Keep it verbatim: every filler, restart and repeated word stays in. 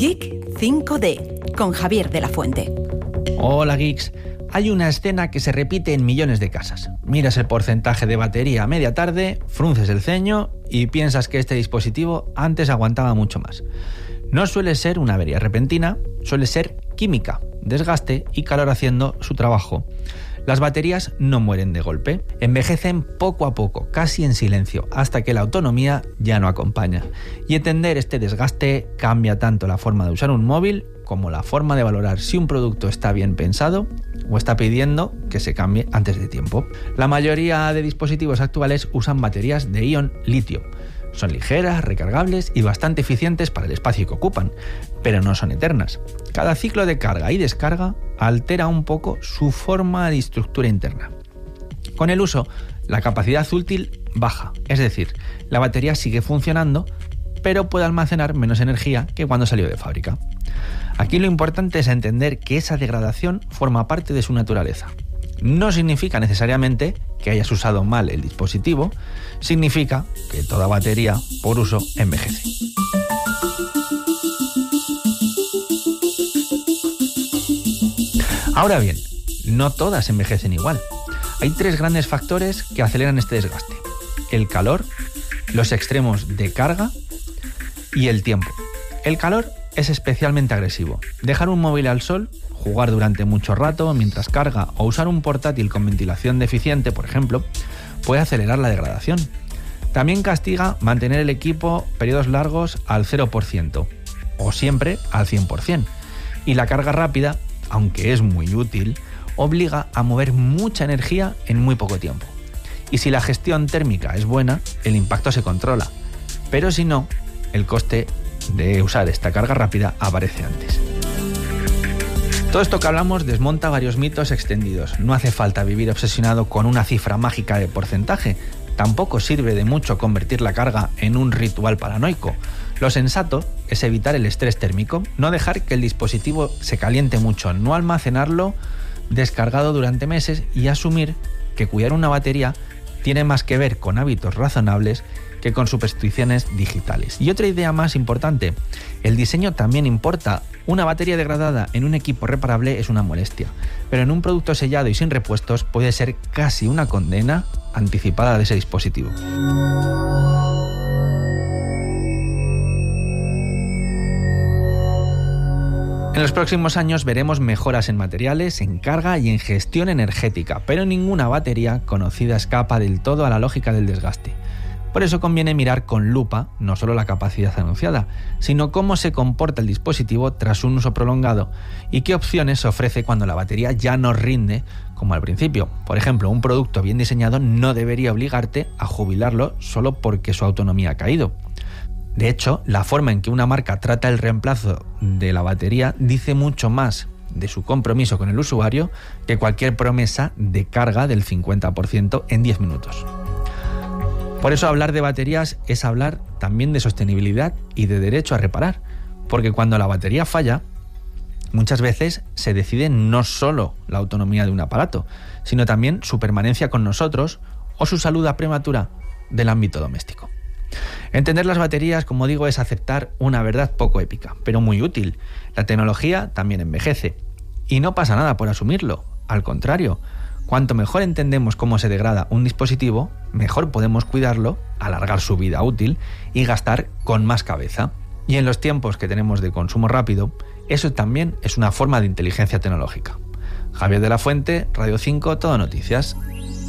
Geek cinco D, con Javier de la Fuente. Hola geeks. Hay una escena que se repite en millones de casas. Miras el porcentaje de batería a media tarde, frunces el ceño y piensas que este dispositivo antes aguantaba mucho más. No suele ser una avería repentina, suele ser química, desgaste y calor haciendo su trabajo. Las baterías no mueren de golpe, envejecen poco a poco, casi en silencio, hasta que la autonomía ya no acompaña. Y entender este desgaste cambia tanto la forma de usar un móvil como la forma de valorar si un producto está bien pensado o está pidiendo que se cambie antes de tiempo. La mayoría de dispositivos actuales usan baterías de ion litio. Son ligeras, recargables y bastante eficientes para el espacio que ocupan, pero no son eternas. Cada ciclo de carga y descarga altera un poco su forma de estructura interna. Con el uso, la capacidad útil baja, es decir, la batería sigue funcionando, pero puede almacenar menos energía que cuando salió de fábrica. Aquí lo importante es entender que esa degradación forma parte de su naturaleza. No significa necesariamente que hayas usado mal el dispositivo, significa que toda batería por uso envejece. Ahora bien, no todas envejecen igual. Hay tres grandes factores que aceleran este desgaste: el calor, los extremos de carga y el tiempo. El calor es especialmente agresivo. Dejar un móvil al sol, jugar durante mucho rato mientras carga o usar un portátil con ventilación deficiente, por ejemplo, puede acelerar la degradación. También castiga mantener el equipo periodos largos al cero por ciento o siempre al cien por ciento. Y la carga rápida, aunque es muy útil, obliga a mover mucha energía en muy poco tiempo. Y si la gestión térmica es buena, el impacto se controla. Pero si no, el coste de usar esta carga rápida aparece antes. Todo esto que hablamos desmonta varios mitos extendidos. No hace falta vivir obsesionado con una cifra mágica de porcentaje. Tampoco sirve de mucho convertir la carga en un ritual paranoico. Lo sensato es evitar el estrés térmico, no dejar que el dispositivo se caliente mucho, no almacenarlo descargado durante meses y asumir que cuidar una batería tiene más que ver con hábitos razonables que con supersticiones digitales. Y otra idea más importante, el diseño también importa. Una batería degradada en un equipo reparable es una molestia, pero en un producto sellado y sin repuestos puede ser casi una condena anticipada de ese dispositivo. En los próximos años veremos mejoras en materiales, en carga y en gestión energética, pero ninguna batería conocida escapa del todo a la lógica del desgaste. Por eso conviene mirar con lupa no solo la capacidad anunciada, sino cómo se comporta el dispositivo tras un uso prolongado y qué opciones se ofrece cuando la batería ya no rinde como al principio. Por ejemplo, un producto bien diseñado no debería obligarte a jubilarlo solo porque su autonomía ha caído. De hecho, la forma en que una marca trata el reemplazo de la batería dice mucho más de su compromiso con el usuario que cualquier promesa de carga del cincuenta por ciento en diez minutos. Por eso hablar de baterías es hablar también de sostenibilidad y de derecho a reparar, porque cuando la batería falla, muchas veces se decide no solo la autonomía de un aparato, sino también su permanencia con nosotros o su salud prematura del ámbito doméstico. Entender las baterías, como digo, es aceptar una verdad poco épica, pero muy útil. La tecnología también envejece. Y no pasa nada por asumirlo. Al contrario, cuanto mejor entendemos cómo se degrada un dispositivo, mejor podemos cuidarlo, alargar su vida útil y gastar con más cabeza. Y en los tiempos que tenemos de consumo rápido, eso también es una forma de inteligencia tecnológica. Javier de la Fuente, Radio cinco, Todo Noticias.